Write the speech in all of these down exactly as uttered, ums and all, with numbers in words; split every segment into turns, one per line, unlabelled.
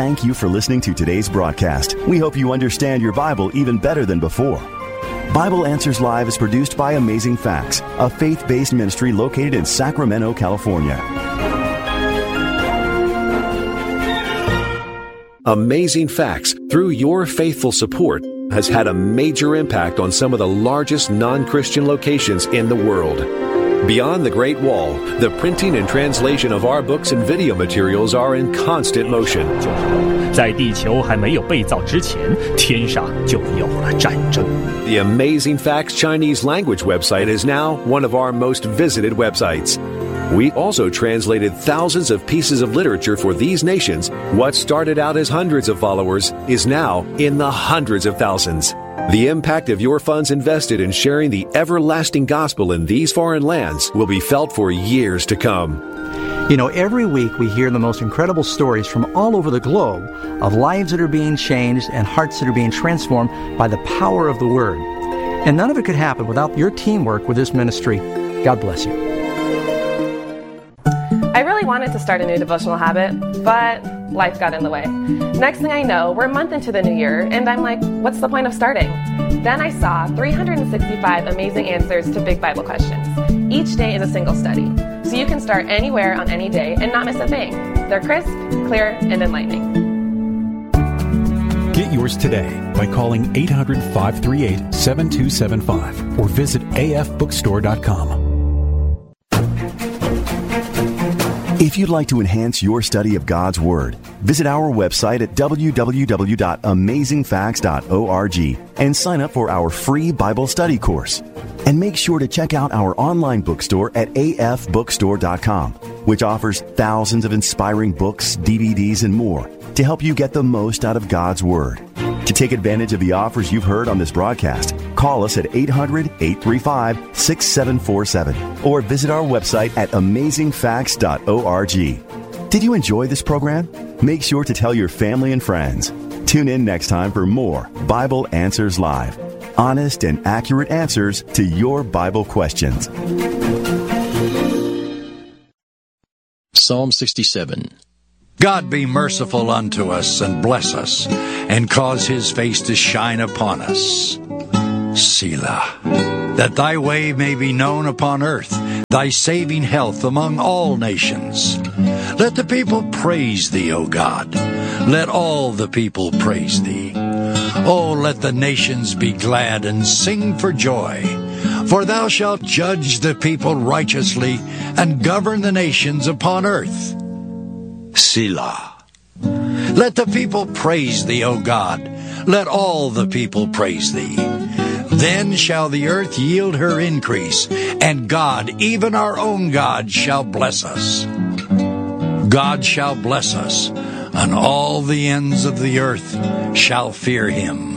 Thank you for listening to today's broadcast. We hope you understand your Bible even better than before. Bible Answers Live is produced by Amazing Facts, a faith-based ministry located in Sacramento, California.
Amazing Facts, through your faithful support, has had a major impact on some of the largest non-Christian locations in the world. Beyond the Great Wall, the printing and translation of our books and video materials are in constant motion.
在地球还没有被造之前，天上就有了战争。
The Amazing Facts Chinese language website is now one of our most visited websites. We also translated thousands of pieces of literature for these nations. What started out as hundreds of followers is now in the hundreds of thousands. The impact of your funds invested in sharing the everlasting gospel in these foreign lands will be felt for years to come.
You know, every week we hear the most incredible stories from all over the globe of lives that are being changed and hearts that are being transformed by the power of the Word. And none of it could happen without your teamwork with this ministry. God bless you.
I really wanted to start a new devotional habit, but life got in the way. Next thing I know, we're a month into the new year, and I'm like, what's the point of starting? Then I saw three hundred sixty-five amazing answers to big Bible questions. Each day is a single study, so you can start anywhere on any day and not miss a thing. They're crisp, clear, and enlightening.
Get yours today by calling eight hundred, five three eight, seven two seven five or visit a f bookstore dot com.
If you'd like to enhance your study of God's Word, visit our website at w w w dot amazing facts dot org and sign up for our free Bible study course. And make sure to check out our online bookstore at a f bookstore dot com, which offers thousands of inspiring books, D V Ds, and more to help you get the most out of God's Word. To take advantage of the offers you've heard on this broadcast, call us at eight hundred, eight three five, six seven four seven or visit our website at amazing facts dot org. Did you enjoy this program? Make sure to tell your family and friends. Tune in next time for more Bible Answers Live. Honest and accurate answers to your Bible questions.
Psalm sixty-seven. God be merciful unto us and bless us, and cause his face to shine upon us. Selah. That thy way may be known upon earth, thy saving health among all nations. Let the people praise thee, O God. Let all the people praise thee. O let the nations be glad and sing for joy. For thou shalt judge the people righteously and govern the nations upon earth. Selah. Let the people praise thee, O God. Let all the people praise thee. Then shall the earth yield her increase, and God, even our own God, shall bless us. God shall bless us, and all the ends of the earth shall fear him.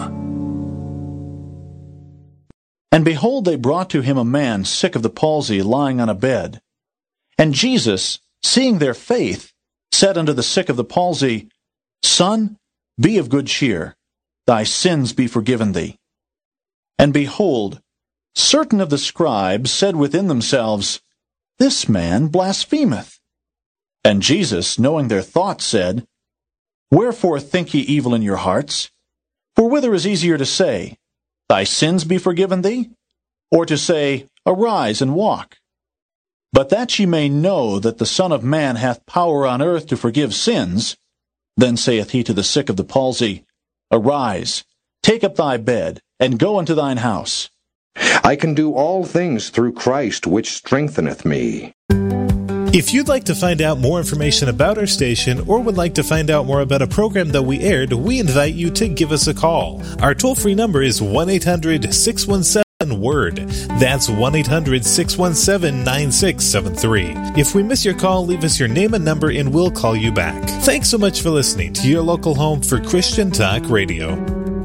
And behold, they brought to him a man sick of the palsy, lying on a bed. And Jesus, seeing their faith, said unto the sick of the palsy, Son, be of good cheer, thy sins be forgiven thee. And behold, certain of the scribes said within themselves, This man blasphemeth. And Jesus, knowing their thoughts, said, Wherefore think ye evil in your hearts? For whither is easier to say, Thy sins be forgiven thee? Or to say, Arise and walk? But that ye may know that the Son of Man hath power on earth to forgive sins, then saith he to the sick of the palsy, Arise, take up thy bed, and go unto thine house.
I can do all things through Christ which strengtheneth me.
If you'd like to find out more information about our station or would like to find out more about a program that we aired, we invite you to give us a call. Our toll-free number is one eight hundred, six one seven, WORD. That's one eight hundred, six one seven, nine six seven three. If we miss your call, leave us your name and number and we'll call you back. Thanks so much for listening to your local home for Christian Talk Radio.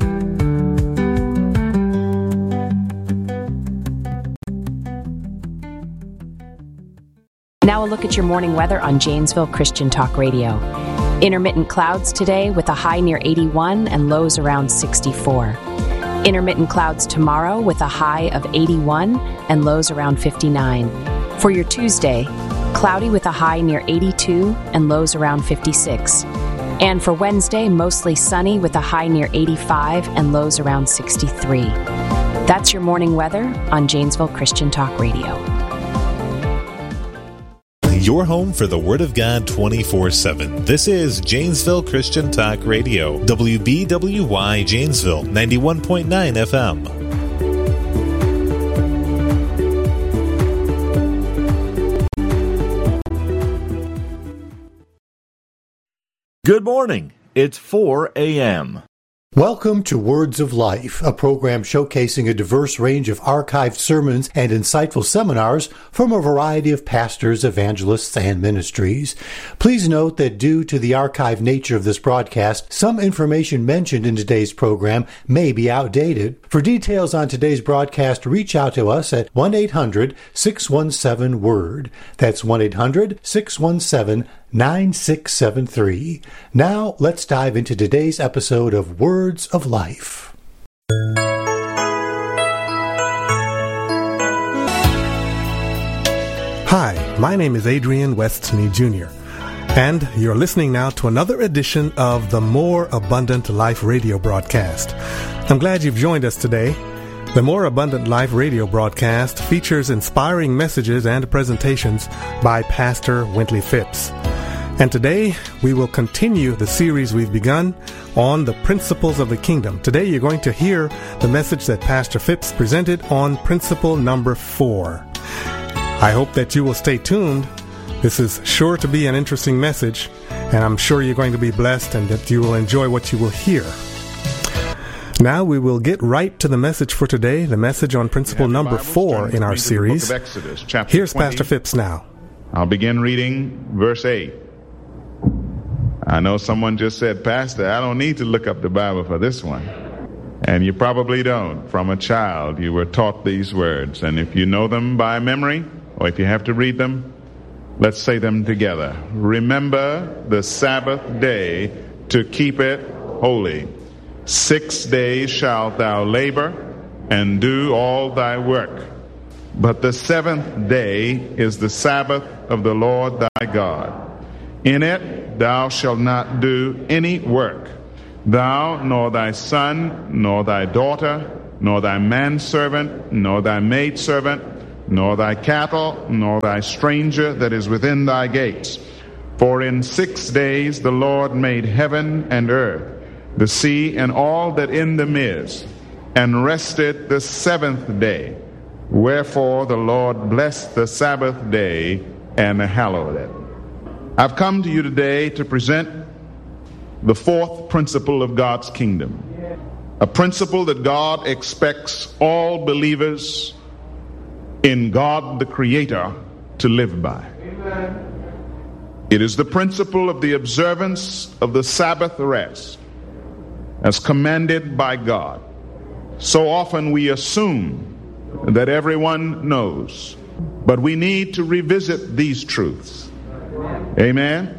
Now a look at your morning weather on Janesville Christian Talk Radio. Intermittent clouds today with a high near eighty-one and lows around sixty-four. Intermittent clouds tomorrow with a high of eighty-one and lows around fifty-nine. For your Tuesday, cloudy with a high near eighty-two and lows around fifty-six. And for Wednesday, mostly sunny with a high near eighty-five and lows around sixty-three. That's your morning weather on Janesville Christian Talk Radio.
Your home for the Word of God twenty-four seven. This is Janesville Christian Talk Radio, W B W Y Janesville, ninety-one point nine F M.
Good morning. It's four a.m.
Welcome to Words of Life, a program showcasing a diverse range of archived sermons and insightful seminars from a variety of pastors, evangelists, and ministries. Please note that due to the archived nature of this broadcast, some information mentioned in today's program may be outdated. For details on today's broadcast, reach out to us at one eight hundred six one seven WORD. That's one eight hundred six one seven nine six seven three. Now, let's dive into today's episode of Words of Life.
Hi, my name is Adrian Westney Junior, and you're listening now to another edition of the More Abundant Life radio broadcast. I'm glad you've joined us today. The More Abundant Life radio broadcast features inspiring messages and presentations by Pastor Wintley Phipps. And today, we will continue the series we've begun on the principles of the kingdom. Today, you're going to hear the message that Pastor Phipps presented on principle number four. I hope that you will stay tuned. This is sure to be an interesting message, and I'm sure you're going to be blessed and that you will enjoy what you will hear. Now we will get right to the message for today, the message on principle number four in our series.
Exodus,
Here's
twenty.
Pastor Phipps now.
I'll begin reading verse eight. I know someone just said, Pastor, I don't need to look up the Bible for this one. And you probably don't. From a child, you were taught these words. And if you know them by memory, or if you have to read them, let's say them together. Remember the Sabbath day to keep it holy. Six days shalt thou labor and do all thy work. But the seventh day is the Sabbath of the Lord thy God. In it thou shalt not do any work, thou, nor thy son, nor thy daughter, nor thy manservant, nor thy maidservant, nor thy cattle, nor thy stranger that is within thy gates. For in six days the Lord made heaven and earth, the sea, and all that in them is, and rested the seventh day. Wherefore the Lord blessed the Sabbath day and hallowed it. I've come to you today to present the fourth principle of God's kingdom, a principle that God expects all believers in God the Creator to live by. Amen. It is the principle of the observance of the Sabbath rest as commanded by God. So often we assume that everyone knows, but we need to revisit these truths. Amen.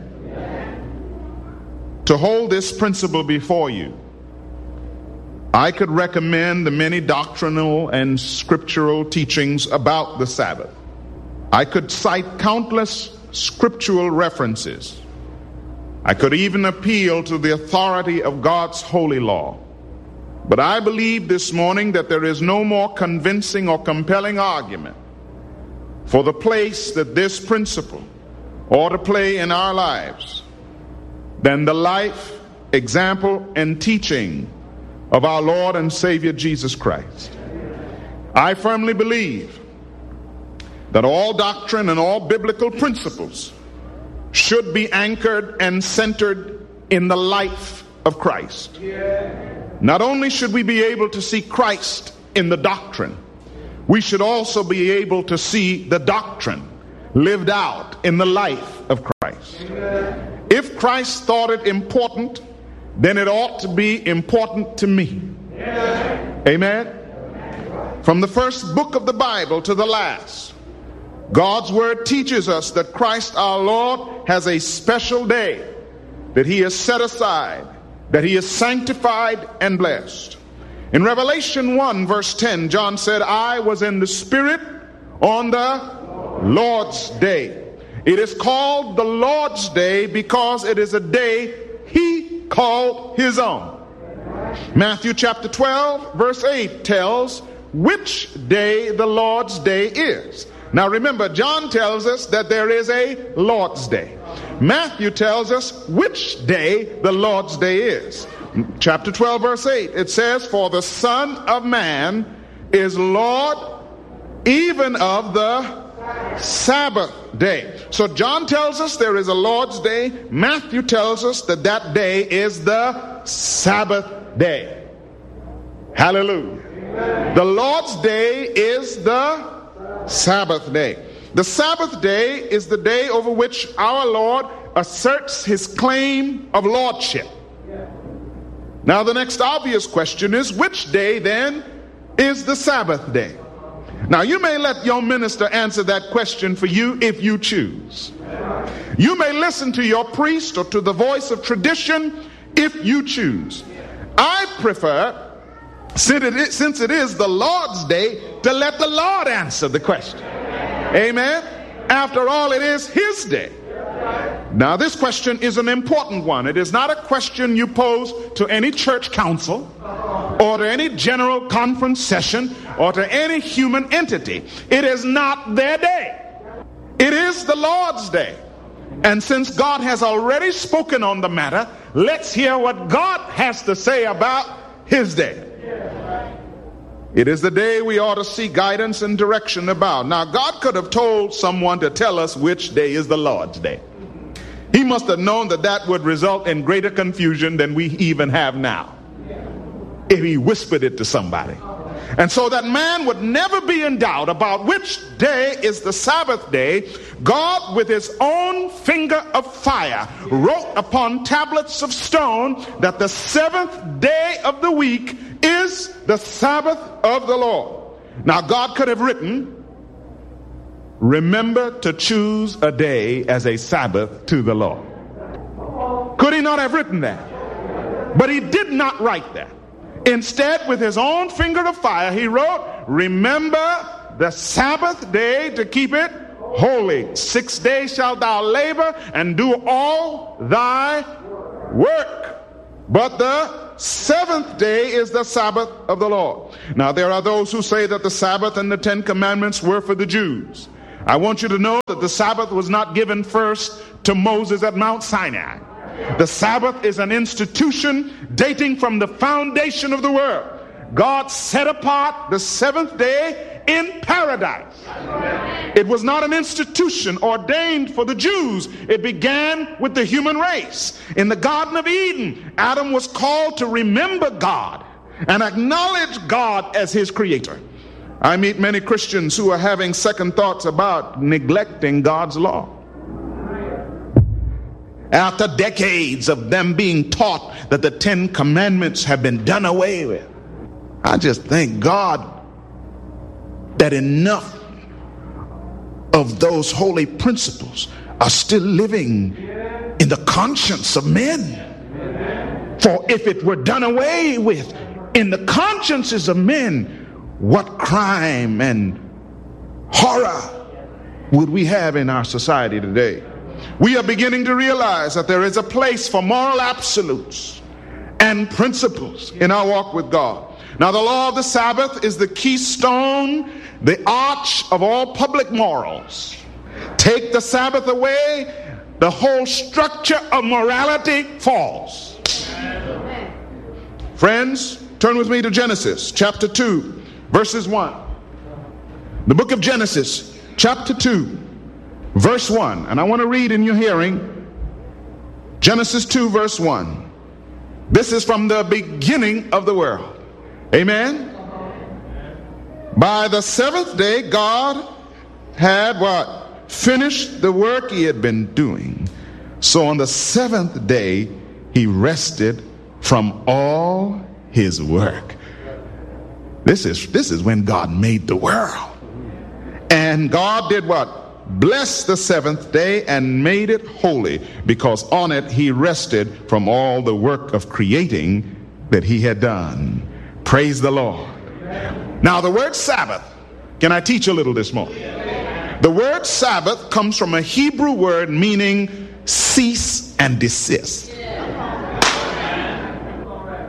To hold this principle before you, I could recommend the many doctrinal and scriptural teachings about the Sabbath. I could cite countless scriptural references. I could even appeal to the authority of God's holy law. But I believe this morning that there is no more convincing or compelling argument for the place that this principle ought to play in our lives than the life, example, and teaching of our Lord and Savior Jesus Christ. I firmly believe that all doctrine and all biblical principles should be anchored and centered in the life of Christ. Not only should we be able to see Christ in the doctrine, we should also be able to see the doctrine lived out in the life of Christ. Amen. If Christ thought it important, then it ought to be important to me. Amen. Amen. From the first book of the Bible to the last, God's word teaches us that Christ our Lord has a special day that he has set aside, that he is sanctified and blessed. In Revelation one verse ten, John said, I was in the Spirit on the Lord's day. It is called the Lord's day because it is a day he called his own. Matthew chapter twelve, verse eight tells which day the Lord's day is. Now remember, John tells us that there is a Lord's day. Matthew tells us which day the Lord's day is. Chapter twelve, verse eight, it says, "For the Son of Man is Lord even of the Sabbath day." So John tells us there is a Lord's day. Matthew tells us that that day is the Sabbath day. Hallelujah. Amen. The Lord's day is the Sabbath day. The Sabbath day is the day over which our Lord asserts his claim of lordship. Now the next obvious question is, which day then is the Sabbath day? Now you may let your minister answer that question for you if you choose. You may listen to your priest or to the voice of tradition if you choose. I prefer, since it is, since it is the Lord's day, to let the Lord answer the question. Amen? After all, it is his day. Now this question is an important one. It is not a question you pose to any church council or to any general conference session or to any human entity. It is not their day. It is the Lord's day. And since God has already spoken on the matter, let's hear what God has to say about his day. It is the day we ought to seek guidance and direction about. Now, God could have told someone to tell us which day is the Lord's day. He must have known that that would result in greater confusion than we even have now, if he whispered it to somebody. And so that man would never be in doubt about which day is the Sabbath day. God, with his own finger of fire, wrote upon tablets of stone that the seventh day of the week is the Sabbath of the Lord. Now God could have written, "Remember to choose a day as a Sabbath to the Lord." Could he not have written that? But he did not write that. Instead, with his own finger of fire, he wrote, "Remember the Sabbath day to keep it holy. Six days shalt thou labor and do all thy work. But the seventh day is the Sabbath of the Lord." Now, there are those who say that the Sabbath and the Ten Commandments were for the Jews. I want you to know that the Sabbath was not given first to Moses at Mount Sinai. The Sabbath is an institution dating from the foundation of the world. God set apart the seventh day in paradise. It was not an institution ordained for the Jews. It began with the human race. In the Garden of Eden, Adam was called to remember God and acknowledge God as his creator. I meet many Christians who are having second thoughts about neglecting God's law. After decades of them being taught that the Ten Commandments have been done away with, I just thank God that enough of those holy principles are still living in the conscience of men. For if it were done away with in the consciences of men, what crime and horror would we have in our society today? We are beginning to realize that there is a place for moral absolutes and principles in our walk with God. Now, the law of the Sabbath is the keystone, the arch of all public morals. Take the Sabbath away, the whole structure of morality falls. Friends, turn with me to Genesis chapter two, verses one. The book of Genesis chapter two, verse one. And I want to read in your hearing Genesis two, verse one. This is from the beginning of the world. Amen. By the seventh day, God had what? Finished the work he had been doing. So on the seventh day, he rested from all his work. This is, this is when God made the world. And God did what? Bless the seventh day and made it holy, because on it he rested from all the work of creating that he had done. Praise the Lord. Now the word Sabbath, can I teach a little this morning? The word Sabbath comes from a Hebrew word meaning cease and desist.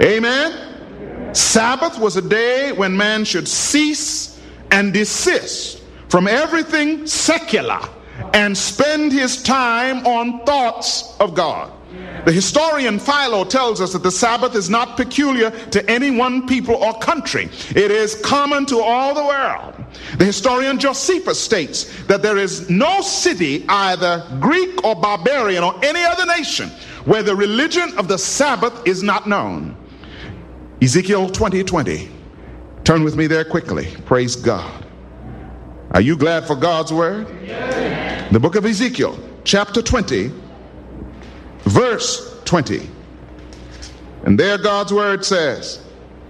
Amen? Sabbath was a day when man should cease and desist from everything secular and spend his time on thoughts of God. The historian Philo tells us that the Sabbath is not peculiar to any one people or country. It is common to all the world. The historian Josephus states that there is no city, either Greek or barbarian or any other nation, where the religion of the Sabbath is not known. Ezekiel twenty twenty. Turn with me there quickly. Praise God. Are you glad for God's word? Yes. The book of Ezekiel, chapter twenty, verse twenty. And there God's word says,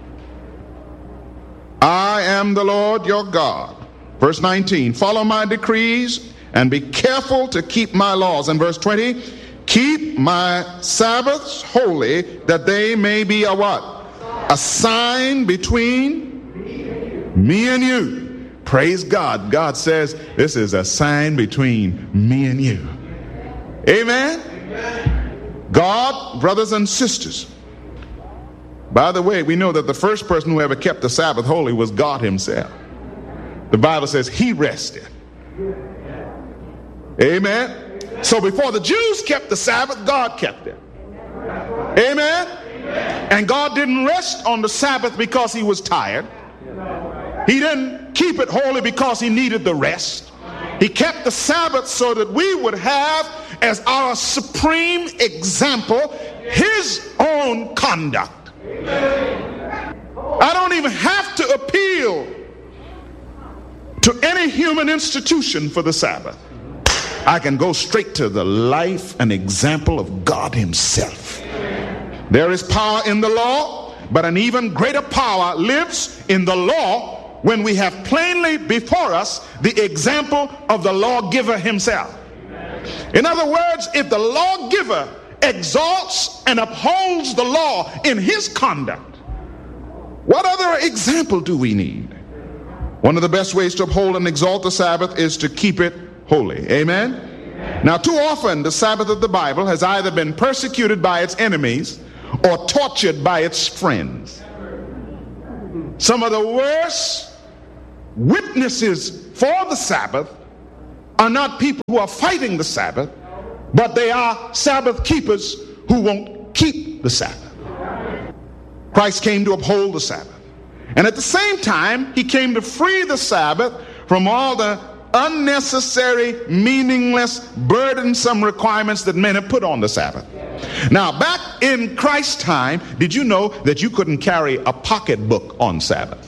I am the Lord your God. Verse nineteen, follow my decrees and be careful to keep my laws. And verse twenty, keep my Sabbaths holy, that they may be a what? A sign between me and you. Praise God. God says this is a sign between me and you. Amen? Amen. God, brothers and sisters. By the way, we know that the first person who ever kept the Sabbath holy was God himself. The Bible says he rested. Amen? So before the Jews kept the Sabbath, God kept it. Amen? And God didn't rest on the Sabbath because he was tired. He didn't keep it holy because he needed the rest. He kept the Sabbath so that we would have as our supreme example his own conduct. I don't even have to appeal to any human institution for the Sabbath. I can go straight to the life and example of God himself. There is power in the law, but an even greater power lives in the law when we have plainly before us the example of the lawgiver himself. In other words, if the lawgiver exalts and upholds the law in his conduct, what other example do we need? One of the best ways to uphold and exalt the Sabbath is to keep it holy. Amen? Amen. Now, too often the Sabbath of the Bible has either been persecuted by its enemies or tortured by its friends. Some of the worst witnesses for the Sabbath are not people who are fighting the Sabbath, but they are Sabbath keepers who won't keep the Sabbath. Christ came to uphold the Sabbath. And at the same time, he came to free the Sabbath from all the unnecessary, meaningless, burdensome requirements that men have put on the Sabbath. Now, back in Christ's time, did you know that you couldn't carry a pocketbook on Sabbath?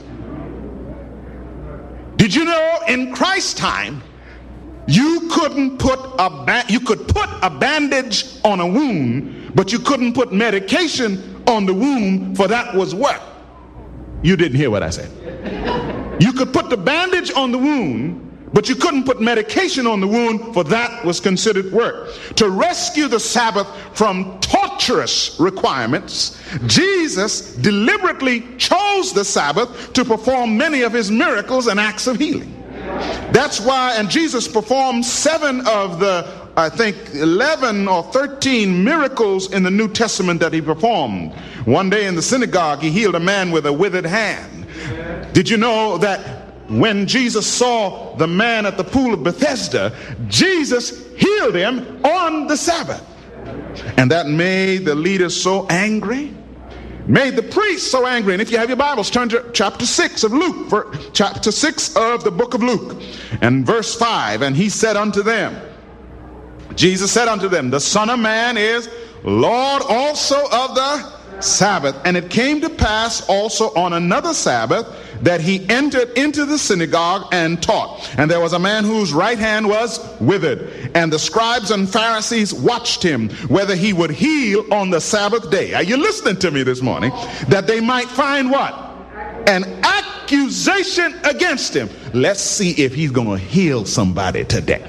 Did you know in Christ's time, you couldn't put a ba- you could put a bandage on a wound, but you couldn't put medication on the wound, for that was what? You didn't hear what I said. You could put the bandage on the wound, but you couldn't put medication on the wound, for that was considered work. To rescue the Sabbath from torturous requirements, Jesus deliberately chose the Sabbath to perform many of his miracles and acts of healing. That's why, and Jesus performed seven of the, I think, eleven or thirteen miracles in the New Testament that he performed. One day in the synagogue, he healed a man with a withered hand. Did you know that when Jesus saw the man at the pool of Bethesda, Jesus healed him on the Sabbath? And that made the leaders so angry, made the priests so angry. And if you have your Bibles, turn to chapter six of Luke, for chapter six of the book of Luke, and verse five. And he said unto them, Jesus said unto them, the Son of Man is Lord also of the Sabbath. And it came to pass also on another Sabbath that he entered into the synagogue and taught. And there was a man whose right hand was withered. And the scribes and Pharisees watched him, whether he would heal on the Sabbath day. Are you listening to me this morning? That they might find what? An accusation against him. Let's see if he's going to heal somebody today.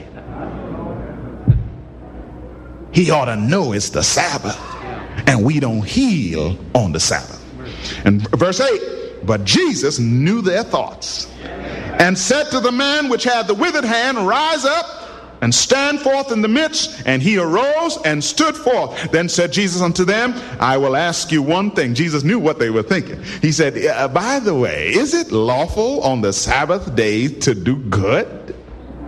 He ought to know it's the Sabbath, and we don't heal on the Sabbath. And verse eight, but Jesus knew their thoughts and said to the man which had the withered hand, rise up and stand forth in the midst. And he arose and stood forth. Then said Jesus unto them, I will ask you one thing. Jesus knew what they were thinking. He said, uh, by the way, is it lawful on the Sabbath day to do good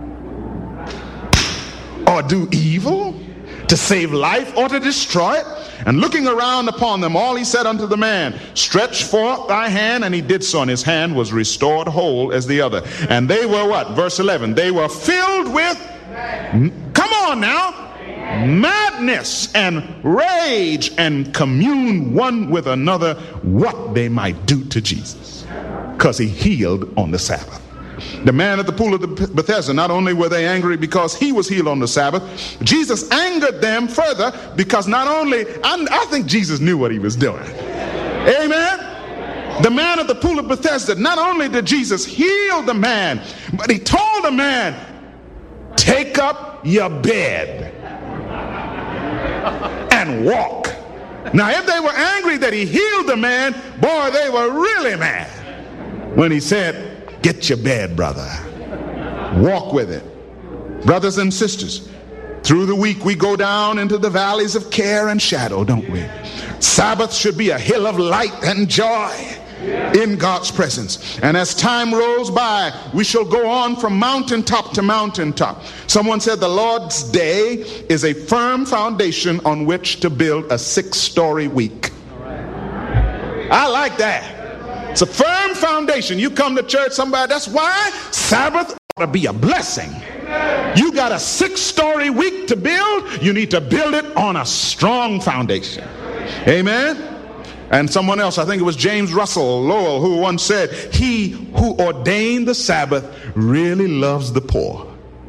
or do evil, to save life or to destroy it? And looking around upon them all, he said unto the man, stretch forth thy hand. And he did so, and his hand was restored whole as the other. And they were what? Verse eleven. They were filled with, come on now, madness and rage, and communed one with another what they might do to Jesus, because he healed on the Sabbath. The man at the pool of the Bethesda, not only were they angry because he was healed on the Sabbath, Jesus angered them further because not only, I, I think Jesus knew what he was doing. Amen? The man at the pool of Bethesda, not only did Jesus heal the man, but he told the man, take up your bed and walk. Now, if they were angry that he healed the man, boy, they were really mad when he said, get your bed, brother. Walk with it. Brothers and sisters, through the week we go down into the valleys of care and shadow, don't we? Sabbath should be a hill of light and joy in God's presence. And as time rolls by, we shall go on from mountaintop to mountaintop. Someone said the Lord's day is a firm foundation on which to build a six-story week. I like that. It's a firm foundation. You come to church, somebody, that's why Sabbath ought to be a blessing. You got a six-story week to build. You need to build it on a strong foundation. Amen. And someone else, I think it was James Russell Lowell, who once said, he who ordained the Sabbath really loves the poor.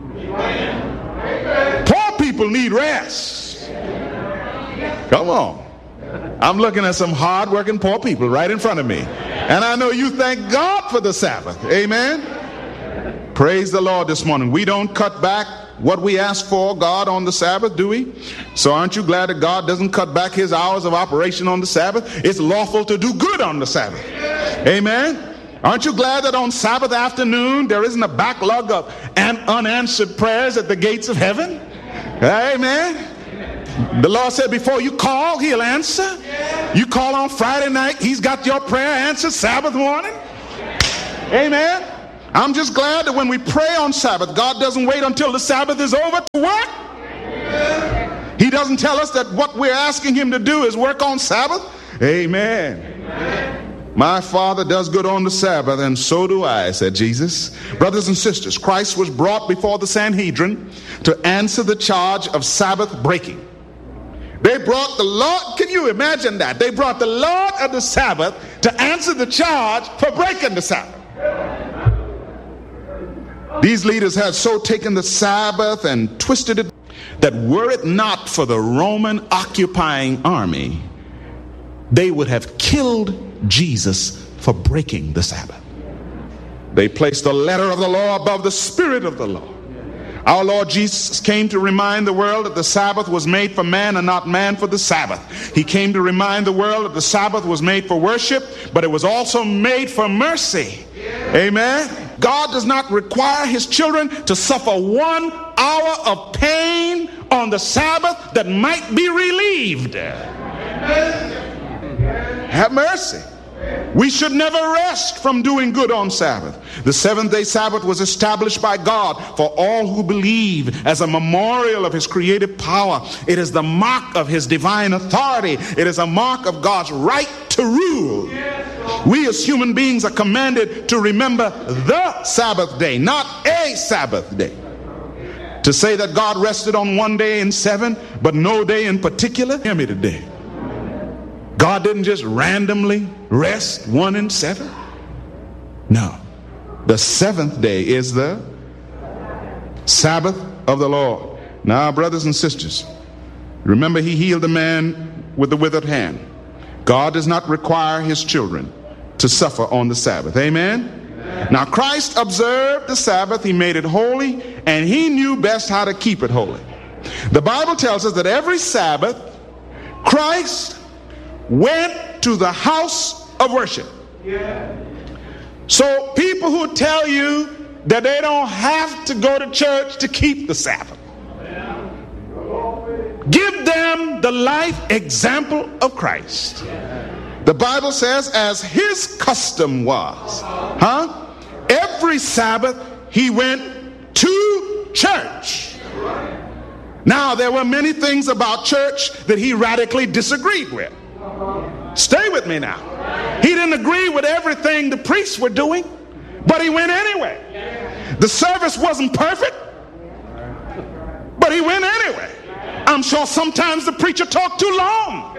Poor people need rest. Come on. I'm looking at some hard-working poor people right in front of me. And I know you thank God for the Sabbath. Amen. Praise the Lord this morning. We don't cut back what we ask for God on the Sabbath, do we? So aren't you glad that God doesn't cut back his hours of operation on the Sabbath? It's lawful to do good on the Sabbath. Amen. Aren't you glad that on Sabbath afternoon there isn't a backlog of unanswered prayers at the gates of heaven? Amen. The Lord said before you call, he'll answer. You call on Friday night, he's got your prayer answered Sabbath morning. Amen. I'm just glad that when we pray on Sabbath, God doesn't wait until the Sabbath is over to work. He doesn't tell us that what we're asking him to do is work on Sabbath. Amen. Amen. My Father does good on the Sabbath, and so do I, said Jesus. Brothers and sisters, Christ was brought before the Sanhedrin to answer the charge of Sabbath breaking. They brought the Lord, can you imagine that? They brought the Lord of the Sabbath to answer the charge for breaking the Sabbath. These leaders had so taken the Sabbath and twisted it that were it not for the Roman occupying army, they would have killed Jesus for breaking the Sabbath. They placed the letter of the law above the spirit of the law. Our Lord Jesus came to remind the world that the Sabbath was made for man and not man for the Sabbath. He came to remind the world that the Sabbath was made for worship, but it was also made for mercy. Amen. God does not require his children to suffer one hour of pain on the Sabbath that might be relieved. Have mercy. We should never rest from doing good on Sabbath. The seventh day Sabbath was established by God for all who believe as a memorial of his creative power. It is the mark of his divine authority. It is a mark of God's right to rule. We as human beings are commanded to remember the Sabbath day, not a Sabbath day. To say that God rested on one day in seven, but no day in particular, hear me today. God didn't just randomly rest one in seven. No. The seventh day is the Sabbath of the Lord. Now, brothers and sisters, remember he healed the man with the withered hand. God does not require his children to suffer on the Sabbath. Amen? Amen. Now, Christ observed the Sabbath. He made it holy, and he knew best how to keep it holy. The Bible tells us that every Sabbath, Christ went to the house of worship. Yeah. So people who tell you that they don't have to go to church to keep the Sabbath, Give them the life example of Christ. The Bible says, as his custom was, huh? Every Sabbath he went to church. Now, there were many things about church that he radically disagreed with. Stay with me now. He didn't agree with everything the priests were doing, but he went anyway. The service wasn't perfect, but he went anyway. I'm sure sometimes the preacher talked too long,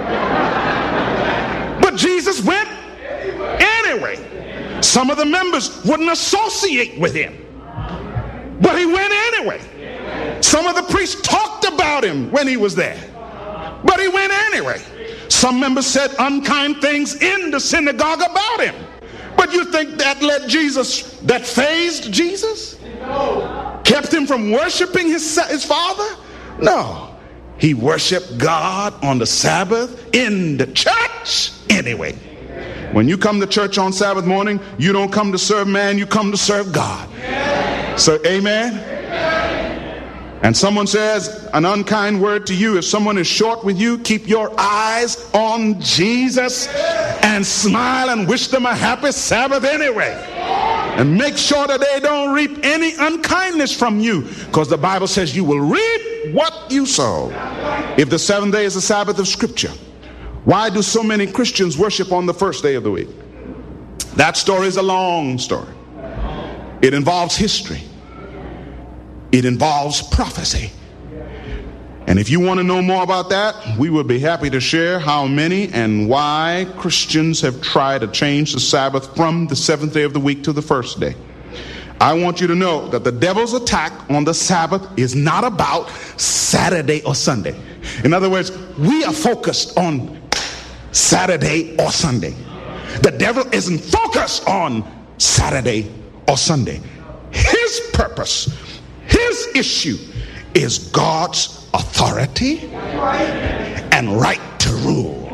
but Jesus went anyway. Some of the members wouldn't associate with him, but he went anyway. Some of the priests talked about him when he was there, but he went anyway. Some members said unkind things in the synagogue about him, but you think that led Jesus, that fazed Jesus? Kept him from worshiping his, his Father? No. He worshiped God on the Sabbath in the church anyway. When you come to church on Sabbath morning, you don't come to serve man, you come to serve God. So, amen? And someone says an unkind word to you, if someone is short with you, keep your eyes on Jesus and smile and wish them a happy Sabbath anyway. And make sure that they don't reap any unkindness from you, because the Bible says you will reap what you sow. If the seventh day is the Sabbath of Scripture, why do so many Christians worship on the first day of the week? That story is a long story. It involves history. It involves prophecy. And if you want to know more about that, we would be happy to share how many and why Christians have tried to change the Sabbath from the seventh day of the week to the first day. I want you to know that the devil's attack on the Sabbath is not about Saturday or Sunday. In other words, we are focused on Saturday or Sunday. The devil isn't focused on Saturday or Sunday. His purpose, his issue is God's authority and right to rule.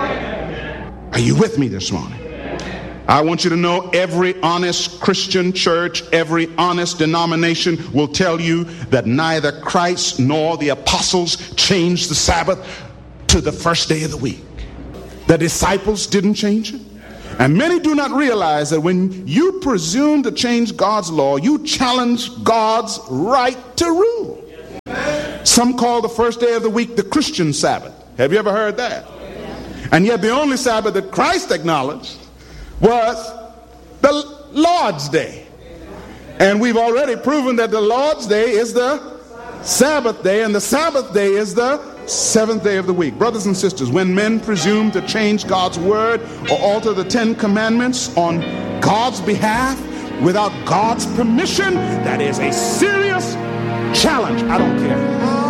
Are you with me this morning? I want you to know every honest Christian church, every honest denomination will tell you that neither Christ nor the apostles changed the Sabbath to the first day of the week. The disciples didn't change it. And many do not realize that when you presume to change God's law, you challenge God's right to rule. Some call the first day of the week the Christian Sabbath. Have you ever heard that? And yet the only Sabbath that Christ acknowledged was the Lord's Day. And we've already proven that the Lord's Day is the Sabbath day, and the Sabbath day is the seventh day of the week. Brothers and sisters, when men presume to change God's word or alter the Ten Commandments on God's behalf without God's permission, that is a serious challenge. I don't care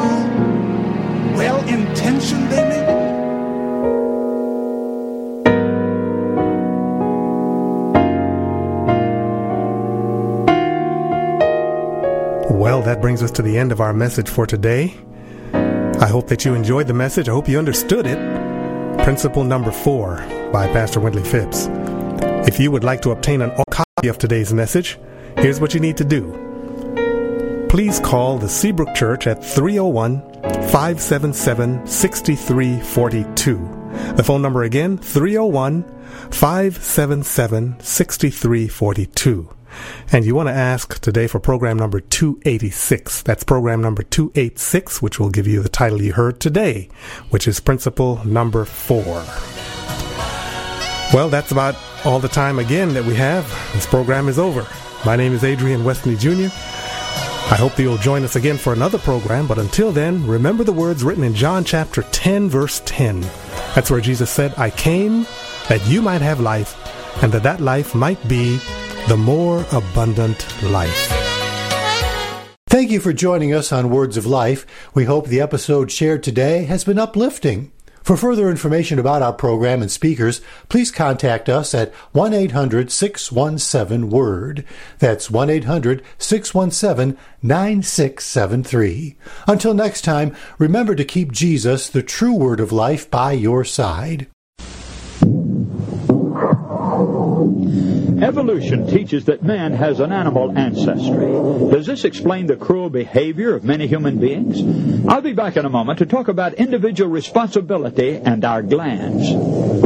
how well-intentioned they may be.
Well, that brings us to the end of our message for today. I hope that you enjoyed the message. I hope you understood it. Principle number four by Pastor Wendley Phipps. If you would like to obtain an copy of today's message, here's what you need to do. Please call the Seabrook Church at three oh one, five seven seven, six three four two. The phone number again, three oh one, five seven seven, six three four two. And you want to ask today for program number two eighty-six. That's program number two eighty-six, which will give you the title you heard today, which is principle number four. Well, that's about all the time again that we have. This program is over. My name is Adrian Westney Junior I hope that you'll join us again for another program, but until then, remember the words written in John chapter ten, verse ten. That's where Jesus said, I came that you might have life, and that that life might be the more abundant life.
Thank you for joining us on Words of Life. We hope the episode shared today has been uplifting. For further information about our program and speakers, please contact us at one eight hundred, six one seven, W O R D. That's one eight hundred, six one seven, nine six seven three. Until next time, remember to keep Jesus, the true Word of Life, by your side.
Evolution teaches that man has an animal ancestry. Does this explain the cruel behavior of many human beings? I'll be back in a moment to talk about individual responsibility and our glands.